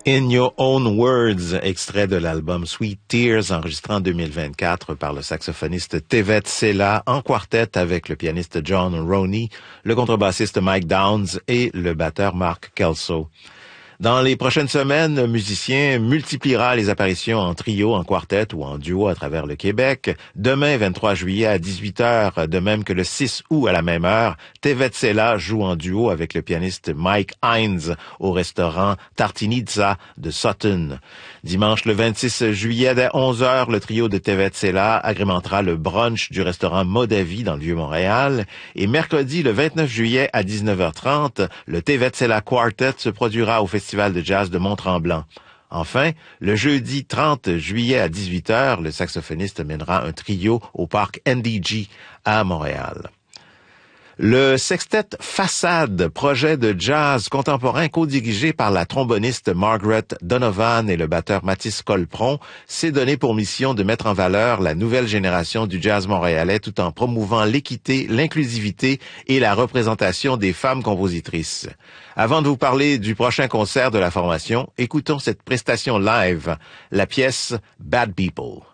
In Your Own Words, extrait de l'album Sweet Tears, enregistré en 2024 par le saxophoniste Tevet Sela en quartet avec le pianiste John Roney, le contrebassiste Mike Downs et le batteur Mark Kelso. Dans les prochaines semaines, le musicien multipliera les apparitions en trio, en quartet ou en duo à travers le Québec. Demain, 23 juillet à 18h, de même que le 6 août à la même heure, Tevet Sela joue en duo avec le pianiste Mike Hines au restaurant Tartinizza de Sutton. Dimanche, le 26 juillet, dès 11h, le trio de Tevet Sela agrémentera le brunch du restaurant Modavi dans le Vieux-Montréal. Et mercredi, le 29 juillet à 19h30, le Tevet Sela Quartet se produira au Festival de jazz de Mont-Tremblant. Enfin, le jeudi 30 juillet à 18h, le saxophoniste mènera un trio au parc NDG à Montréal. Le sextet Façade, projet de jazz contemporain co-dirigé par la tromboniste Margaret Donovan et le batteur Mathis Colpron, s'est donné pour mission de mettre en valeur la nouvelle génération du jazz montréalais tout en promouvant l'équité, l'inclusivité et la représentation des femmes compositrices. Avant de vous parler du prochain concert de la formation, écoutons cette prestation live, la pièce Bad People.